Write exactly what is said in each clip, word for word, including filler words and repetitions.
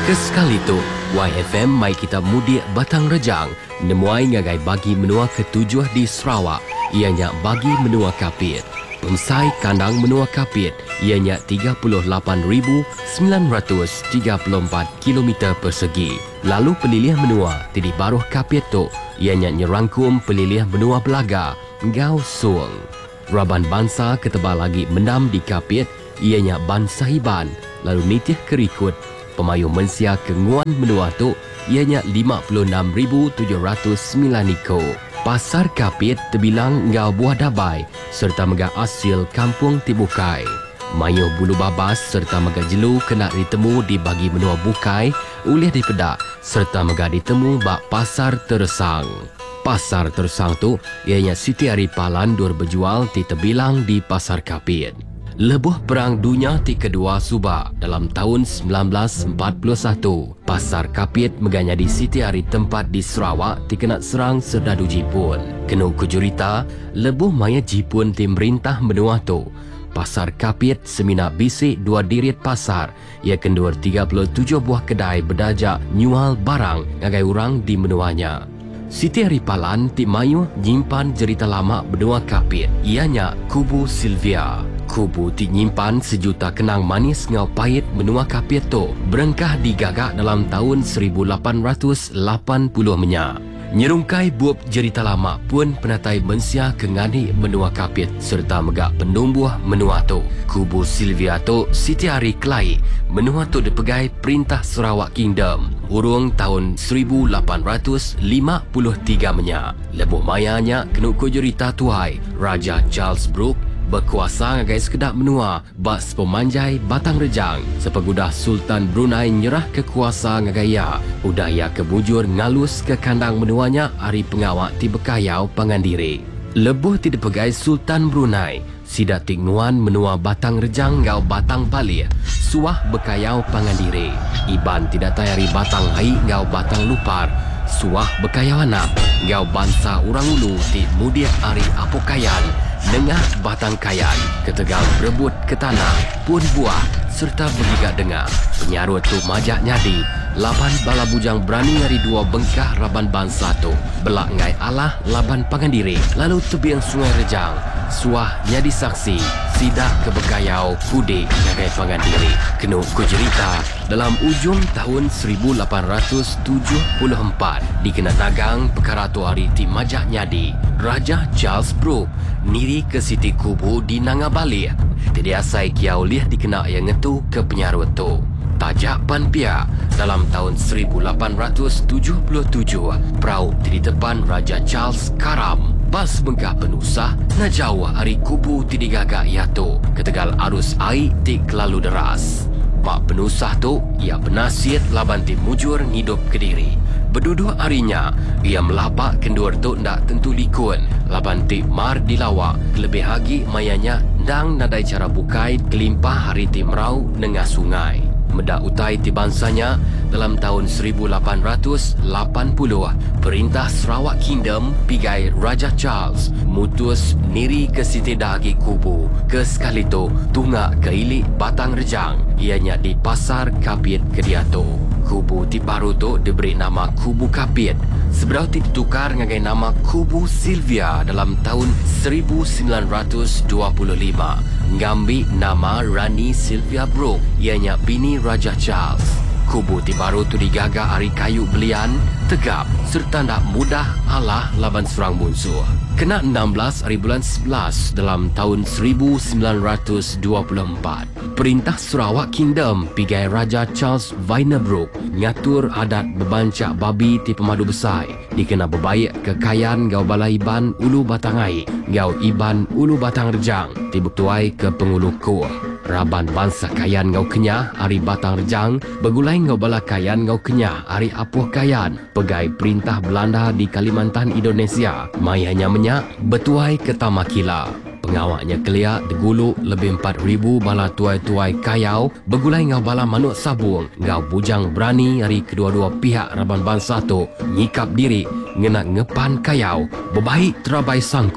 Kesekali tu, Y F M mai kita mudik Batang Rejang, nemuai ngagai bagi menua ketujuh di Sarawak, ianya bagi menua kapit. Umsai kandang menua kapit, ianya tiga puluh lapan ribu sembilan ratus tiga puluh empat kilometer persegi. Lalu pelilih menua tidi baruh kapit tu, ianya nyerangkum pelilih menua Belaga, Ngau Suang. Raban bangsa ketebal lagi mendam di kapit, ianya Ban Sahiban, lalu nitih kerikut. Pemayu mensia kenguan menua tu ianya lima puluh enam ribu tujuh ratus sembilan iko. Pasar kapit terbilang ngau buah dabai serta megah asil kampung Tibukai. Mayuh bulu babas serta megah jelu kena ditemu di bagi menua Bukai oleh dipedak serta megah ditemu bak pasar Teresang. Pasar Teresang tu ianya Siti Aripalan dur berjual di terbilang di pasar kapit. Lebuh Perang Dunia ti kedua subak dalam tahun sembilan belas empat puluh satu. Pasar kapit meganya di Siti Ari tempat di Sarawak ti kena serang serdadu Jepun. Kena kujurita, lebuh maya Jepun ti merintah menua tu. Pasar kapit semina bisik dua dirit pasar. Ia kendur tiga puluh tujuh buah kedai berdajak nyual barang ngagai orang di menuanya. Siti Aripalan ti mayu nyimpan cerita lama benua kapit. Ianya Kubu Sylvia. Kubu ti nyimpan sejuta kenang manis ngau pahit benua kapit tu berengkah digagak dalam tahun seribu lapan ratus lapan puluh menyak. Nyerungkai buap cerita lama pun penatai mensia kengani menua kapit serta megak penumbuh menua tu. Kubu Sylvia tu Siti Ari Kelai menua tu dipegai Perintah Sarawak Kingdom urung tahun seribu lapan ratus lima puluh tiga menyak. Lebuh mayanya kena kujurita tuai Raja Charles Brooke berkuasa ngagai sekedap menua bas pemanjai Batang Rejang sepegudah Sultan Brunei nyerah kekuasa ngagai ya udah ya kebujur ngalus ke kandang menuanya hari pengawak ti bekayau Pangandiri. Lebuh ti dipegai Sultan Brunei sida tingnuan menua Batang Rejang ngau Batang Bali suah bekayau Pangandiri. Iban tidak tayari Batang Hai ngau Batang Lupar suah bekayau anak ngau bangsa orang ulu ti mudia ari apokayan nengah Batang Kayan, ketegal berebut ke tanah, pun buah, serta bergigak dengar. Penyarut tu majak nyadi, laban bala bujang berani dari dua bengkah raban bangsa tu. Belak ngai Allah laban Pangandiri, lalu tebiang Sungai Rejang. Suah nyadi saksi, sidak ke bekayau kudik ngagai Pangandiri. Kena kujerita, dalam ujung tahun seribu lapan ratus tujuh puluh empat, dikena dagang perkara tu hari ti majak nyadi. Raja Charles Brooke niri ke Siti Kubu di Nangabali. Jadi asai kiau liah dikena yang ngetu ke penyarut tu. Tajak pan pia dalam tahun seribu lapan ratus tujuh puluh tujuh perahu di depan Raja Charles karam. Bas bengkah penusah na jauh hari Kubu ti digagak iatu ketegal arus air ti kelalu deras. Pak penusah tu ia penasihat laban ti mujur ngidup Kediri. Berduduk harinya, ia melapak kendur tu ndak tentu likun. Laban ti mar dilawak, lebih lagi mayanya ndang nadai cara bukai kelimpah hari ti merau nengah sungai. Medak utai ti bansanya dalam tahun seribu lapan ratus lapan puluh, Perintah Sarawak Kingdom pigai Raja Charles mutus niri ke Siti Dagi Kubu. Ke sekali tu, tunggak ke ilik Batang Rejang, ianya di Pasar Kapit Kediatu. Kubu ti baru tu diberi nama Kubu Kapit. Seberau ti ditukar ngagai nama Kubu Sylvia dalam tahun seribu sembilan ratus dua puluh lima. Ngambil nama Rani Sylvia Brooke, ianya bini Raja Charles. Kubu ti baru tu digagak hari kayu belian, tegap serta tak mudah alah laban serang musuh. Kena enam belas hari bulan sebelas dalam tahun seribu sembilan ratus dua puluh empat. Perintah Sarawak Kingdom pigai Raja Charles Vainer Brooke ngatur adat bebancak babi ti pemadu besar. Dikena berbaik kekayaan gau balai Iban Ulu Batangai, gau Iban Ulu Batang Rejang, ti bertuai ke pengulu kuah. Raban bangsa kayan ngau kenyah hari Batang Rejang, begulai ngau bala kayan ngau kenyah hari Apuh Kayan, pegai Perintah Belanda di Kalimantan Indonesia. Mayanya menyak bertuai ke Tamakila. Pengawaknya kelia degulu lebih empat ribu bala tuai-tuai kayau begulai ngau bala manuk sabung. Ngau bujang berani hari kedua-dua pihak raban bangsa tu nyikap diri ngena ngepan kayau bebaik terabai sangkuh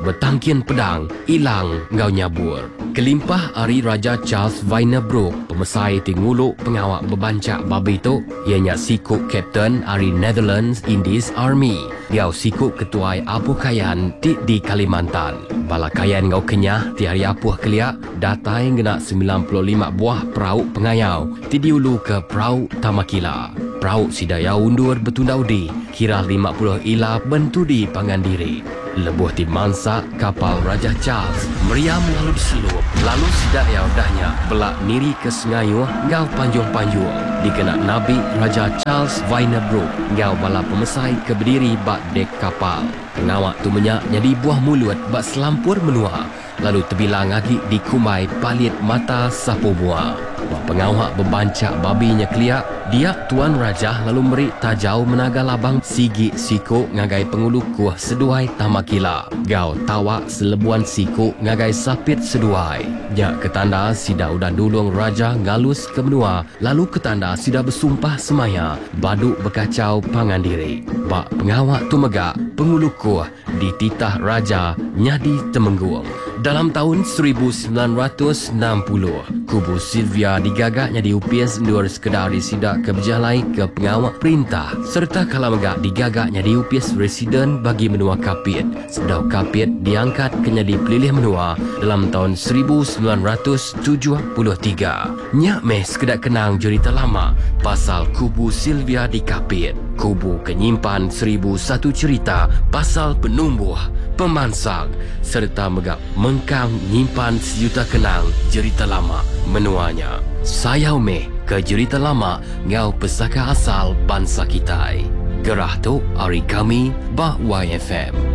bertangkian pedang, hilang ngau nyabur. Kelimpah ari Raja Charles Wynebroek, pemesai tinguluk pengawak bebancak babi tu, ianya sikuk Kapten ari Netherlands Indies Army. Ngau sikuk ketuai apuh kayan ti di Kalimantan. Bala kayan ngau kenyah ti hari apuh keliak, datai ngena sembilan puluh lima buah perahu pengayau ti diulu ke perahu Tamakila. Perahu sidaya undur betundaudi, kira lima puluh ila bentudi pangan diri. Lebuh ti mansak kapal Raja Charles meriam lalu diselup, lalu sidaya udahnya belak niri ke sengayuh ngau panjung-panjung. Dikenak Nabi Raja Charles Wynebroek ngau bala pemesai ke berdiri bak dek kapal. Pengawak tu menyak jadi buah mulut bak selampur menua, lalu terbilang lagi di kumai palit mata sapu buah. Wah pengawak bebancak babinya keliak, dia Tuan Raja lalu merik tajau menaga labang sigi sikuk ngagai pengulu kuah seduai Tamakila. Gau tawak selebuan sikuk ngagai sapit seduai. Jak ketanda sida udah dulung Raja ngalus ke menua, lalu ketanda sida bersumpah semaya, baduk berkacau pangan diri. Bak pengawak tu megak, pengulu kuah di titah Raja nyadi temenggung. Dalam tahun seribu sembilan ratus enam puluh, kubu Sylvia digagaknya diupis ndur sekedar disidak ke berjalai ke pengawak perintah, serta kala megak digagaknya diupis residen bagi menua kapit. Sedau kapit diangkat kena dipilih menua dalam tahun seribu sembilan ratus tujuh puluh tiga. Nyak meh sekedar kenang cerita lama pasal kubu Sylvia di kapit. Kubu kenyimpan seribu satu cerita pasal penumbuh, pemansang, serta megak mengkang nyimpan sejuta kenang cerita lama menuanya. Sayau meh ke cerita lama ngau pesaka asal bangsa kita. Gerah tu ari kami bah Y F M.